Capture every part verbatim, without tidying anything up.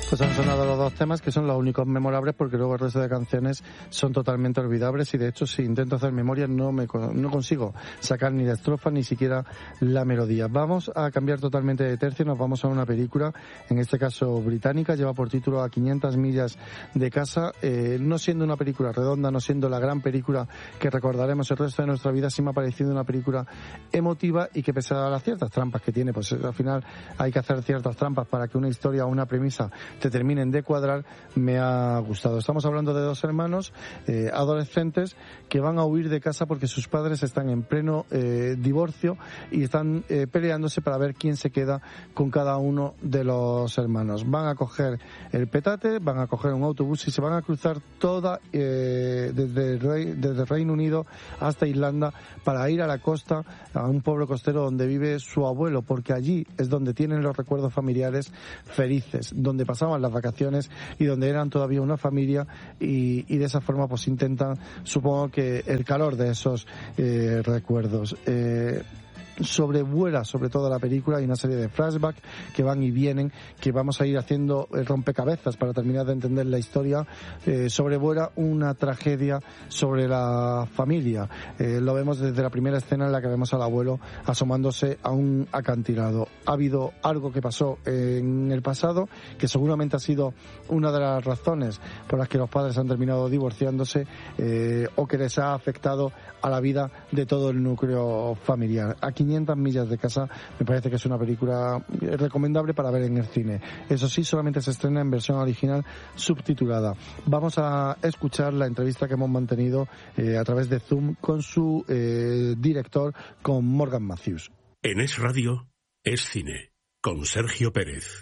Pues han sonado los dos temas que son los únicos memorables, porque luego el resto de canciones son totalmente olvidables, y de hecho si intento hacer memoria no me no consigo sacar ni la estrofa ni siquiera la melodía. Vamos a cambiar totalmente de tercio, nos vamos a una película, en este caso británica, lleva por título A quinientas millas de casa, eh, no siendo una película redonda, no siendo la gran película que recordaremos el resto de nuestra vida, sí me ha parecido una película emotiva y que, pese a las ciertas trampas que tiene, pues al final hay que hacer ciertas trampas para que una historia o una premisa te terminen de cuadrar, me ha gustado. Estamos hablando de dos hermanos eh, adolescentes que van a huir de casa porque sus padres están en pleno eh, divorcio y están eh, peleándose para ver quién se queda con cada uno de los hermanos. Van a coger el petate, van a coger un autobús y se van a cruzar toda eh, desde, el Rey, desde Reino Unido hasta Irlanda para ir a la costa, a un pueblo costero donde vive su abuelo, porque allí es donde tienen los recuerdos familiares felices, donde pasaban las vacaciones y donde eran todavía una familia, y, y de esa forma pues intentan, supongo que, el calor de esos eh, recuerdos. Eh, sobrevuela sobre todo la película, hay una serie de flashbacks que van y vienen, que vamos a ir haciendo el rompecabezas para terminar de entender la historia. Eh, sobrevuela una tragedia sobre la familia, eh, lo vemos desde la primera escena en la que vemos al abuelo asomándose a un acantilado. Ha habido algo que pasó en el pasado que seguramente ha sido una de las razones por las que los padres han terminado divorciándose, eh, o que les ha afectado a la vida de todo el núcleo familiar. A quinientas millas de casa me parece que es una película recomendable para ver en el cine. Eso sí, solamente se estrena en versión original subtitulada. Vamos a escuchar la entrevista que hemos mantenido eh, a través de Zoom con su eh, director, con Morgan Matthews. En Es Radio, Es Cine, con Sergio Pérez.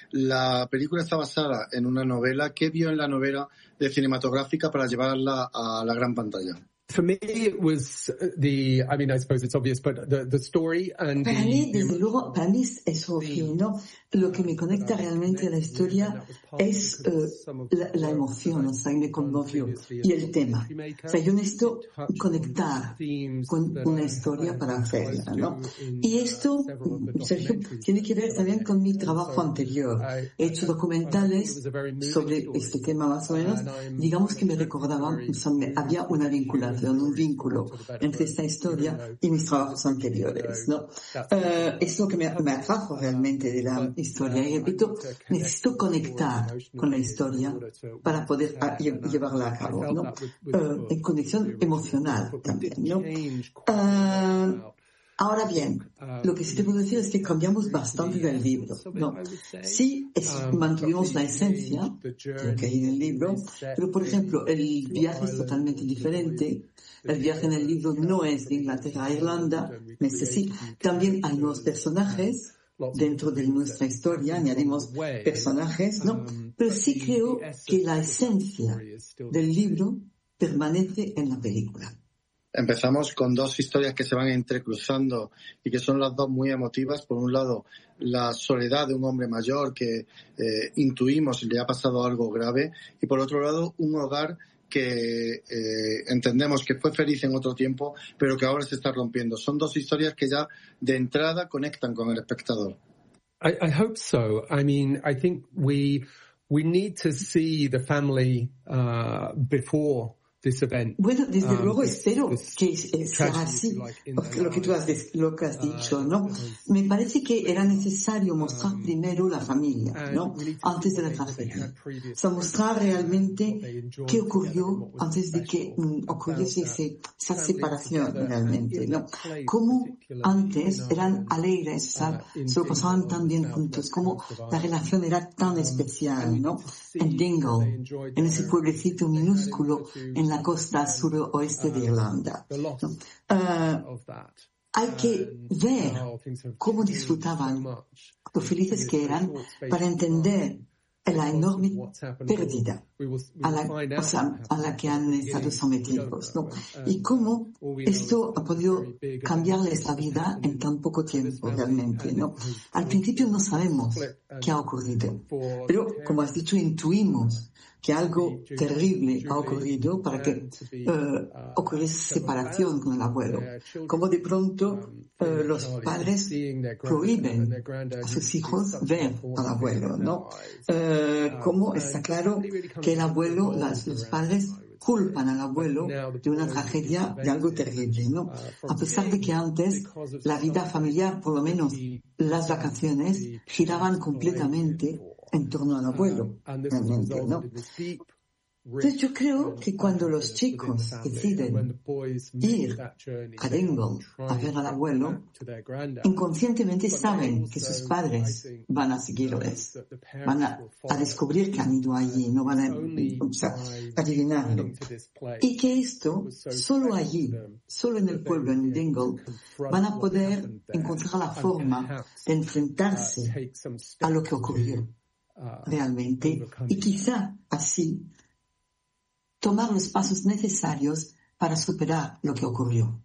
La película está basada en una novela. ¿Qué vio en la novela de cinematográfica para llevarla a la gran pantalla? For me, it was the, I mean, I suppose it's obvious, but the, the story and Para the, mí, desde luego, para mí es obvio, ¿no? Lo que me conecta realmente a la historia es uh, la, la emoción, o sea, me conmovió, y el tema. O sea, yo necesito conectar con una historia para hacerla, ¿no? Y esto, Sergio, tiene que ver también con mi trabajo anterior. He hecho documentales sobre este tema más o menos, digamos que me recordaban, o sea, me, había una vinculación, un vínculo entre esta historia y mis trabajos anteriores, ¿no? Uh, es lo que me, me atrajo realmente de la historia. Y repito, necesito conectar con la historia para poder a, llevarla a cabo, ¿no? Uh, en conexión emocional también, ¿no? Uh, Ahora bien, lo que sí te puedo decir es que cambiamos bastante del libro, ¿no? Sí, es, mantuvimos la esencia de lo que hay en el libro, pero por ejemplo, el viaje es totalmente diferente. El viaje en el libro no es de Inglaterra a Irlanda, este sí. También hay nuevos personajes dentro de nuestra historia, añadimos personajes, ¿no? Pero sí creo que la esencia del libro permanece en la película. Empezamos con dos historias que se van entrecruzando y que son las dos muy emotivas. Por un lado, la soledad de un hombre mayor que eh, intuimos le ha pasado algo grave, y por otro lado, un hogar que eh, entendemos que fue feliz en otro tiempo, pero que ahora se está rompiendo. Son dos historias que ya de entrada conectan con el espectador. I, I hope so. I mean, I think we we need to see the family uh, before this event. Bueno, desde um, luego this, espero this que sea así, like lo que tú has, lo que has dicho, ¿no? Uh, Me parece que era necesario mostrar um, primero la familia, ¿no? Antes de la tragedia. O sea, mostrar realmente qué ocurrió antes de que um, ocurriese ese, esa separación realmente, ¿no? Cómo antes eran alegres, o sea, se lo pasaban tan bien juntos, cómo la relación era tan especial, ¿no? En Dingle, en ese pueblecito minúsculo en la costa suroeste de Irlanda. Uh, hay que ver cómo disfrutaban, lo felices que eran, para entender la enorme pérdida a la, o sea, a la que han estado sometidos, ¿no? Y cómo esto ha podido cambiarles la vida en tan poco tiempo realmente, ¿no? Al principio no sabemos qué ha ocurrido, pero como has dicho, intuimos que algo terrible ha ocurrido para que uh, ocurriese separación con el abuelo. Como de pronto uh, los padres prohíben a sus hijos ver al abuelo, ¿no? Uh, como está claro que el abuelo, las, los padres culpan al abuelo de una tragedia, de algo terrible, ¿no? A pesar de que antes la vida familiar, por lo menos las vacaciones, giraban completamente en torno al abuelo, realmente, ¿no? Entonces yo creo que cuando los chicos deciden ir a Dingle a ver al abuelo, inconscientemente saben que sus padres van a seguirles, van a, a descubrir que han ido allí, no van a, o sea, adivinarlo. Y que esto, solo allí, solo en el pueblo, en Dingle, van a poder encontrar la forma de enfrentarse a lo que ocurrió realmente y quizá así tomar los pasos necesarios para superar lo que ocurrió.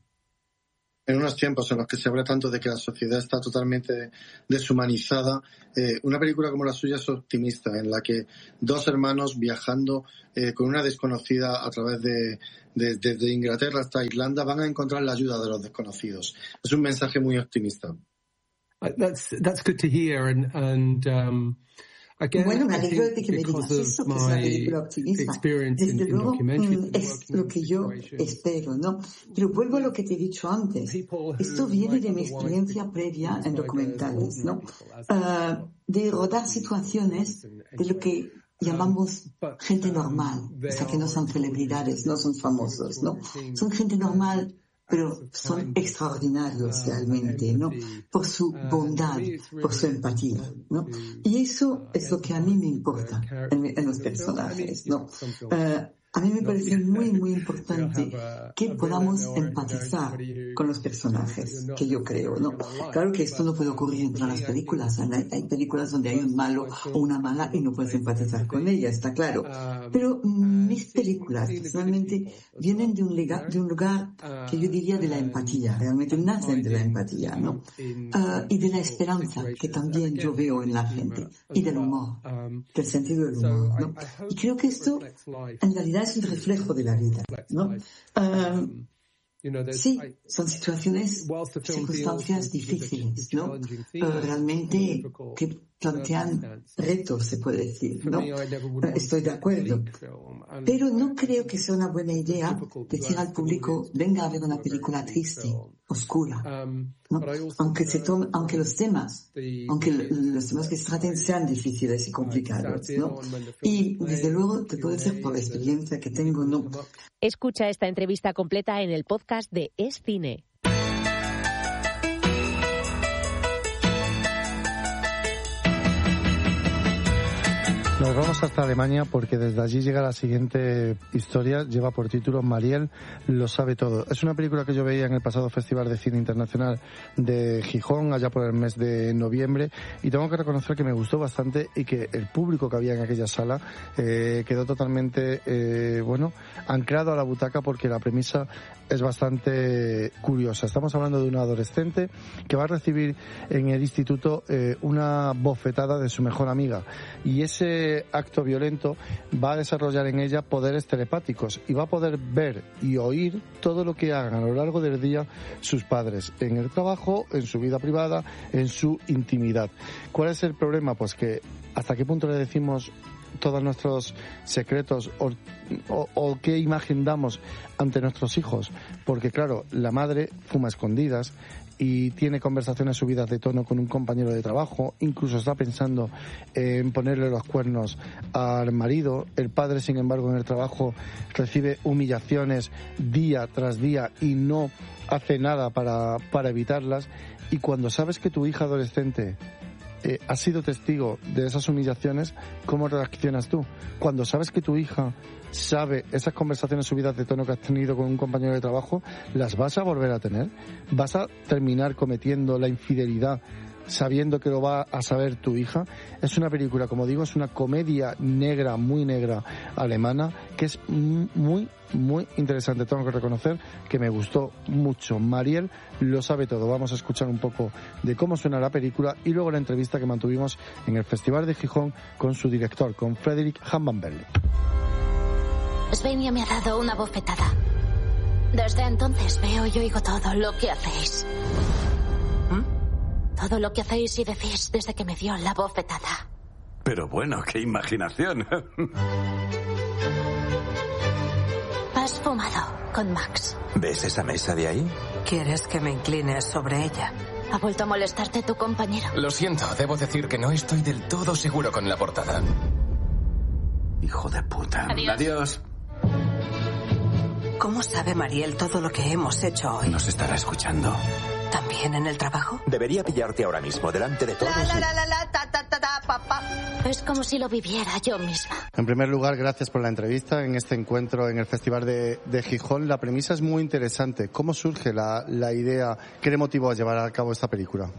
En unos tiempos en los que se habla tanto de que la sociedad está totalmente deshumanizada, eh, una película como la suya es optimista, en la que dos hermanos viajando eh, con una desconocida a través de, de, de, de Inglaterra hasta Irlanda van a encontrar la ayuda de los desconocidos. Es un mensaje muy optimista. That's, that's good to hear, and, and um... Again, bueno, me alegro de que me digas eso, que es una película optimista. Desde luego, es lo que yo espero, ¿no? Pero vuelvo a lo que te he dicho antes. Esto viene de mi experiencia previa en documentales, ¿no? Uh, de rodar situaciones de lo que llamamos gente normal, o sea, que no son celebridades, no son famosos, ¿no? Son gente normal, pero son extraordinarios realmente, ¿no? Por su bondad, por su empatía, ¿no? Y eso es lo que a mí me importa en, en los personajes, ¿no? Uh, a mí me parece muy, muy importante que podamos empatizar con los personajes, que yo creo, ¿no? Claro que esto no puede ocurrir en todas las películas. Hay, hay películas donde hay un malo o una mala y no puedes empatizar con ella, está claro. Pero mm, mis películas, personalmente, vienen de un, lega, de un lugar que yo diría de la empatía, realmente nacen de la empatía, ¿no? Uh, y de la esperanza, que también yo veo en la gente, y del humor, del sentido del humor, ¿no? Y creo que esto, en realidad, es un reflejo de la vida, ¿no? Um, sí, son situaciones, circunstancias difíciles, ¿no? Uh, realmente que plantean retos, se puede decir, ¿no? Uh, estoy de acuerdo. Pero no creo que sea una buena idea decir al público, venga a ver una película triste, oscura, ¿no? Aunque se tome, aunque los temas, aunque los temas que se traten sean difíciles y complicados, ¿no? Y desde luego te puedo decir por la experiencia que tengo, ¿no? Escucha esta entrevista completa en el podcast de Es Cine. Nos vamos hasta Alemania porque desde allí llega la siguiente historia, lleva por título Mariel lo sabe todo. Es una película que yo veía en el pasado Festival de Cine Internacional de Gijón, allá por el mes de noviembre, y tengo que reconocer que me gustó bastante y que el público que había en aquella sala eh, quedó totalmente, eh, bueno, anclado a la butaca porque la premisa es bastante curiosa. Estamos hablando de una adolescente que va a recibir en el instituto eh, una bofetada de su mejor amiga, y ese acto violento va a desarrollar en ella poderes telepáticos y va a poder ver y oír todo lo que hagan a lo largo del día sus padres, en el trabajo, en su vida privada, en su intimidad. ¿Cuál es el problema? Pues que hasta qué punto le decimos todos nuestros secretos o, o, o qué imagen damos ante nuestros hijos, porque claro, la madre fuma a escondidas y tiene conversaciones subidas de tono con un compañero de trabajo, incluso está pensando en ponerle los cuernos al marido. El padre, sin embargo, en el trabajo recibe humillaciones día tras día y no hace nada para, para evitarlas. Y cuando sabes que tu hija adolescente eh, ha sido testigo de esas humillaciones, ¿cómo reaccionas tú? Cuando sabes que tu hija sabe esas conversaciones subidas de tono que has tenido con un compañero de trabajo, ¿las vas a volver a tener? ¿Vas a terminar cometiendo la infidelidad sabiendo que lo va a saber tu hija. Es una película, como digo, es una comedia negra, muy negra, alemana, que es muy, muy interesante. Tengo que reconocer que me gustó mucho. Mariel lo sabe todo. Vamos a escuchar un poco de cómo suena la película y luego la entrevista que mantuvimos en el Festival de Gijón con su director, con Frederick Hammanberg. Svenja me ha dado una bofetada. Desde entonces veo y oigo todo lo que hacéis. ¿Mm? Todo lo que hacéis y decís desde que me dio la bofetada. Pero bueno, qué imaginación. Has fumado con Max. ¿Ves esa mesa de ahí? ¿Quieres que me incline sobre ella? ¿Ha vuelto a molestarte tu compañero? Lo siento, debo decir que no estoy del todo seguro con la portada. Hijo de puta. Adiós. Adiós. ¿Cómo sabe Mariel todo lo que hemos hecho hoy? Nos estará escuchando. ¿También en el trabajo? Debería pillarte ahora mismo, delante de todos. La, la, la, la, ta, ta, ta, ta, papá. Es como si lo viviera yo misma. En primer lugar, gracias por la entrevista en este encuentro en el Festival de, de Gijón. La premisa es muy interesante. ¿Cómo surge la, la idea? ¿Qué le motivó a llevar a cabo esta película?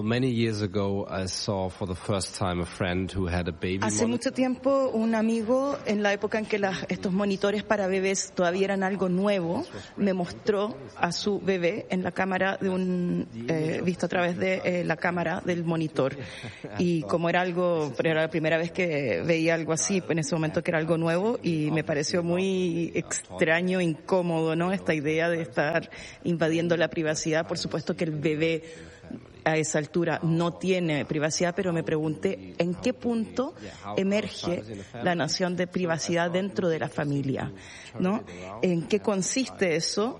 Hace mucho tiempo, un amigo, en la época en que las, estos monitores para bebés todavía eran algo nuevo, me mostró a su bebé en la cámara de un, eh, visto a través de eh, la cámara del monitor. Y como era algo, pero era la primera vez que veía algo así, en ese momento que era algo nuevo, y me pareció muy extraño, incómodo, ¿no? Esta idea de estar invadiendo la privacidad. Por supuesto que el bebé a esa altura no tiene privacidad, pero me pregunté en qué punto emerge la noción de privacidad dentro de la familia, ¿no? ¿En qué consiste eso?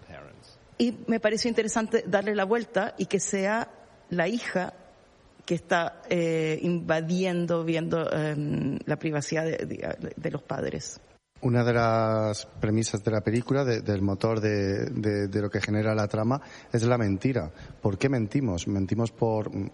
Y me pareció interesante darle la vuelta y que sea la hija que está eh, invadiendo, viendo eh, la privacidad de, de, de los padres. Una de las premisas de la película, de, del motor de, de, de lo que genera la trama, es la mentira. ¿Por qué mentimos? Mentimos por eh,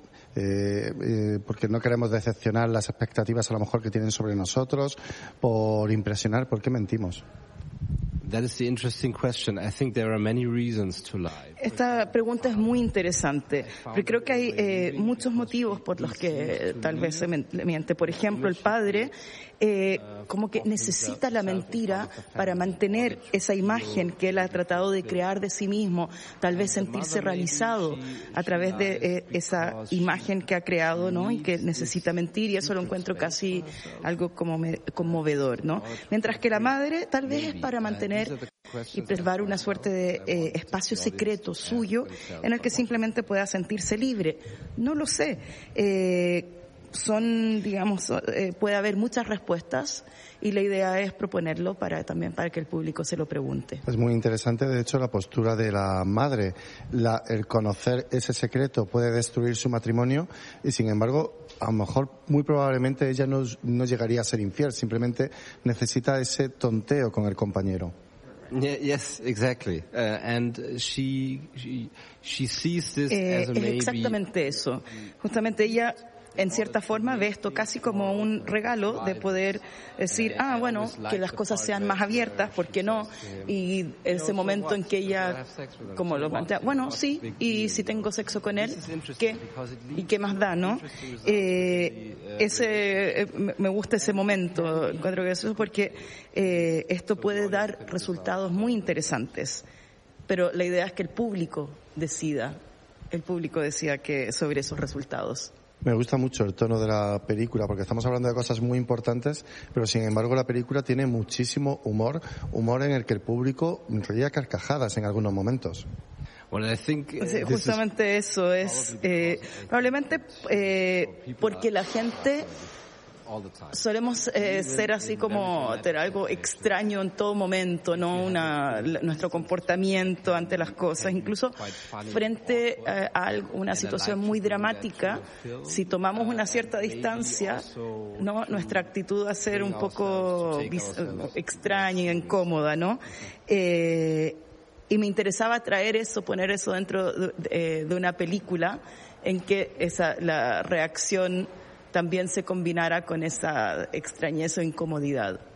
eh, porque no queremos decepcionar las expectativas a lo mejor que tienen sobre nosotros, por impresionar. ¿Por qué mentimos? That is the interesting question. I think there are many reasons to lie. Esta pregunta es muy interesante, porque creo que hay eh, muchos motivos por los que tal vez se miente. Por ejemplo, el padre eh, como que necesita la mentira para mantener esa imagen que él ha tratado de crear de sí mismo, tal vez sentirse realizado a través de eh, esa imagen que ha creado, ¿no? Y que necesita mentir, y eso lo encuentro casi algo como me, conmovedor, ¿no? Mientras que la madre tal vez es para mantener y preservar una suerte de eh, espacio secreto suyo en el que simplemente pueda sentirse libre. No lo sé. Eh, son, digamos, eh, puede haber muchas respuestas, y la idea es proponerlo para también para que el público se lo pregunte. Es muy interesante, de hecho, la postura de la madre. La, el conocer ese secreto puede destruir su matrimonio, y sin embargo, a lo mejor, muy probablemente ella no, no llegaría a ser infiel, simplemente necesita ese tonteo con el compañero. Yeah, yes, exactly. Uh, and she, she, she sees this eh, as a maybe... Es exactamente eso. Justamente ella, en cierta forma, ve esto casi como un regalo de poder decir, ah, bueno, que las cosas sean más abiertas, ¿por qué no? Y ese momento en que ella, como lo plantea, bueno, sí, y si tengo sexo con él, ¿qué? ¿Y qué más da, no? Eh, ese, eh, me gusta ese momento, encuentro que eso es porque eh, esto puede dar resultados muy interesantes, pero la idea es que el público decida, el público decida que sobre esos resultados. Me gusta mucho el tono de la película, porque estamos hablando de cosas muy importantes, pero sin embargo la película tiene muchísimo humor, humor en el que el público ríe a carcajadas en algunos momentos. Well, I think, uh, sí, justamente is... eso es, eh, probablemente eh, porque la gente solemos eh, ser así como tener algo extraño en todo momento, ¿no? Una, nuestro comportamiento ante las cosas, incluso frente a, a una situación muy dramática, si tomamos una cierta distancia, ¿no? Nuestra actitud va a ser un poco extraña e incómoda, ¿no? Eh, y me interesaba traer eso, poner eso dentro de, de una película en que esa la reacción también se combinara con esa extrañeza o incomodidad.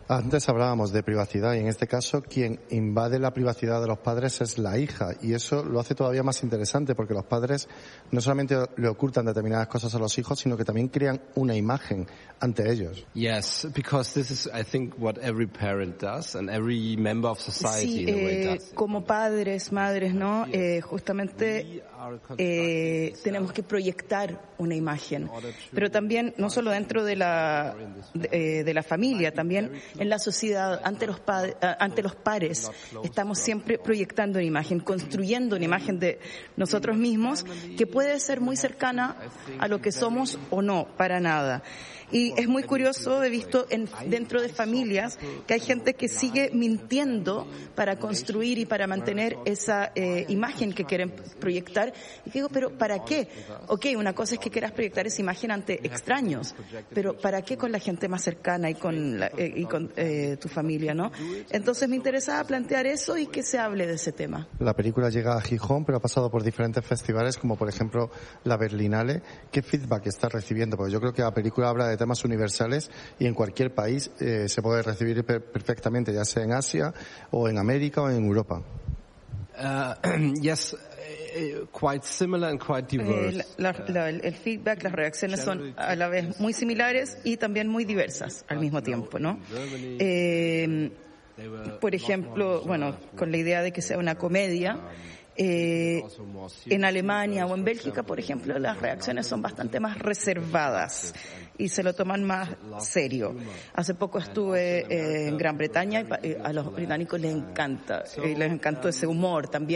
Antes hablábamos de privacidad y en este caso quien invade la privacidad de los padres es la hija y eso lo hace todavía más interesante porque los padres no solamente le ocultan determinadas cosas a los hijos sino que también crean una imagen ante ellos. Yes, because this is, I think, what every parent does and every member of society Sí, in a way eh, does. como padres, madres, ¿no? Eh, justamente eh, tenemos que proyectar una imagen, pero también no solo dentro de la de, eh, de la familia, también en la sociedad, ante los pa- ante los pares, estamos siempre proyectando una imagen, construyendo una imagen de nosotros mismos que puede ser muy cercana a lo que somos o no, para nada. Y es muy curioso, he visto en, dentro de familias que hay gente que sigue mintiendo para construir y para mantener esa eh, imagen que quieren proyectar. Y digo, pero ¿para qué? Ok, una cosa es que quieras proyectar esa imagen ante extraños, pero ¿para qué con la gente más cercana y con, la, eh, y con eh, tu familia, no? Entonces me interesaba plantear eso y que se hable de ese tema. La película llega a Gijón, pero ha pasado por diferentes festivales, como por ejemplo la Berlinale. ¿Qué feedback está recibiendo? Porque yo creo que la película habla de temas universales y en cualquier país eh, se puede recibir per- perfectamente, ya sea en Asia o en América o en Europa. Uh, yes, uh, quite similar and quite diverse. Eh, la, la, el feedback, las reacciones son a la vez muy similares y también muy diversas al mismo tiempo, ¿no? Eh, por ejemplo, bueno, con la idea de que sea una comedia, Eh, en Alemania o en Bélgica, por ejemplo, las reacciones son bastante más reservadas y se lo toman más serio. Hace poco estuve eh, en Gran Bretaña y a los británicos les encanta, eh, les encantó ese humor también.